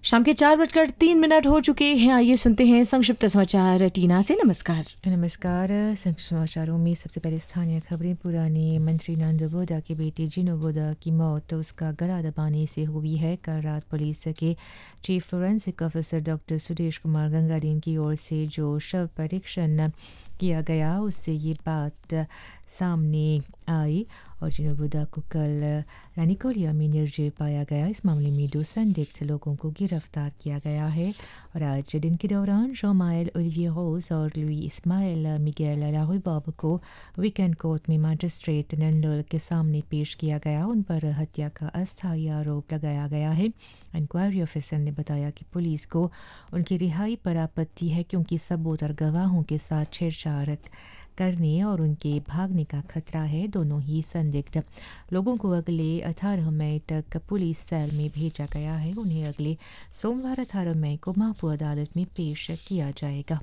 शाम के 4:03 हो चुके हैं। आइए सुनते हैं संक्षिप्त समाचार टीना से। नमस्कार। संक्षिप्त समाचारों में सबसे पहले स्थानीय खबरें। पुराने मंत्री नंदू बोदा की बेटी जिनू बोदा की मौत उसका गला दबाने से हुई है। कल रात पुलिस के chief forensic officer doctor Sudesh Kumar Gangadin की ओर से जो शव परीक्षण किया गया उससे ये बात सामने आई और जिनू बोदा को कल लानिकोलिया में निर्जीव पाया गया। इस मामले में 2 संदिग्ध लोगों को गिरफ्तार किया गया है और आज दिन के दौरान जॉमाइल ओलिविये रोज और लुई इस्माइल मिगेल लाहुई बाबू को वीकेंड कोर्ट में मजिस्ट्रेट नंदोल के सामने पेश किया गया। उन पर हत्या का अस्थायी आरोप लगाया गया है। इंक्वायरी ऑफिसर ने बताया कि पुलिस को उनकी रिहाई पर आपत्ति है क्योंकि सबूत और गवाहों के साथ छेड़छाड़ करने और उनके भागने का खतरा है। दोनों ही संदिग्ध लोगों को अगले 18 मई तक पुलिस सेल में भेजा गया है। उन्हें अगले सोमवार 18 मई को मापू अदालत में पेश किया जाएगा।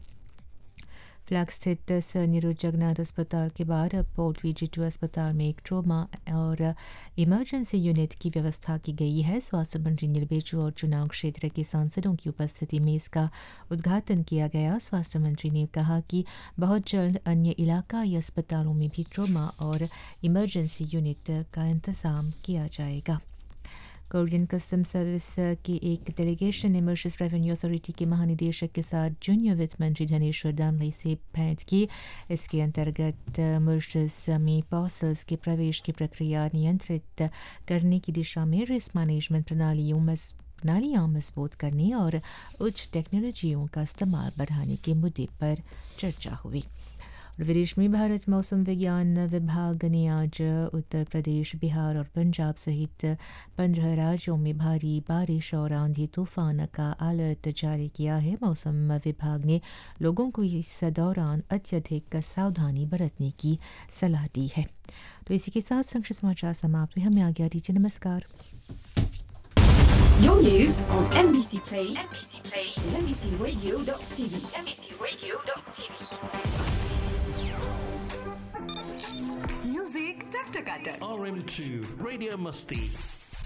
फ्लैग स्थित सर नीरू जगन्नाथ अस्पताल के बाद अब पोर्ट VG2 अस्पताल में एक ट्रोमा और इमरजेंसी यूनिट की व्यवस्था की गई है। स्वास्थ्य मंत्री निर्बेजू और चुनाव क्षेत्र के सांसदों की उपस्थिति में इसका उद्घाटन किया गया। स्वास्थ्य मंत्री ने कहा कि बहुत जल्द अन्य इलाकाई अस्पतालों में भी ट्रोमा और इमरजेंसी यूनिट का इंतजाम किया जाएगा। कोरियन कस्टम सर्विस की एक डेलीगेशन ने मॉरिशस रेवेन्यू अथॉरिटी के महानिदेशक के साथ जूनियर वित्त मंत्री धनेश्वर दामले से भेंट की। इसके अंतर्गत मॉरिशस में पार्सल्स के प्रवेश की प्रक्रिया नियंत्रित करने की दिशा में रिस्क मैनेजमेंट प्रणालियाँ मजबूत करने और उच्च टेक्नोलॉजियों का इस्तेमाल बढ़ाने के मुद्दे पर चर्चा हुई। विदेश में भारत मौसम विज्ञान विभाग ने आज उत्तर प्रदेश, बिहार और पंजाब सहित 15 राज्यों में भारी बारिश और आंधी तूफान का अलर्ट जारी किया है। मौसम विभाग ने लोगों को इस दौरान अत्यधिक सावधानी बरतने की सलाह दी है। तो इसी के साथ संक्षिप्त समाचार समाप्त हुए। हमें आज्ञा दीजिए। नमस्कार। Your news on NBC Play, and NBCRadio.tv, NBCRadio.tv. Music Tak Tak Atak. RM2 Radio Musti.